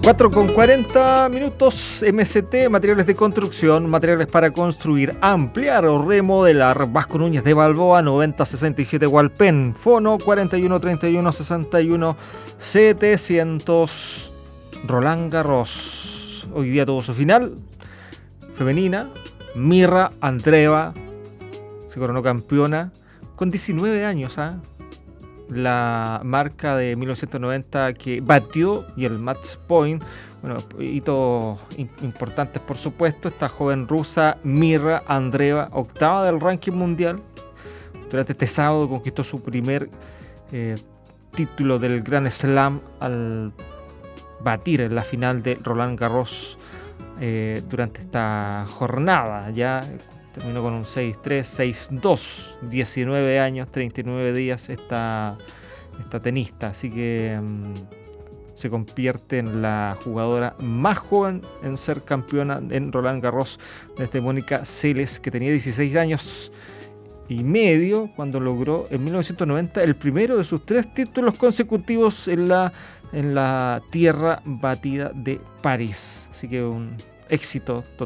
4:40. MST, materiales de construcción, materiales para construir, ampliar o remodelar. Vasco Núñez de Balboa, 9067 Hualpén. Fono 4131-61-700. Roland Garros. Hoy día tuvo su final femenina. Mirra Andreeva se coronó campeona con 19 años, la marca de 1990 que batió, y el match point. Bueno, hitos importantes por supuesto. Esta joven rusa Mirra Andreeva, octava del ranking mundial, durante este sábado conquistó su primer título del Grand Slam al batir en la final de Roland Garros durante esta jornada. Ya terminó con un 6-3, 6-2, 19 años, 39 días esta tenista, así que se convierte en la jugadora más joven en ser campeona en Roland Garros desde Mónica Seles, que tenía 16 años y medio cuando logró en 1990 el primero de sus 3 títulos consecutivos en la tierra batida de París. Así que un éxito total.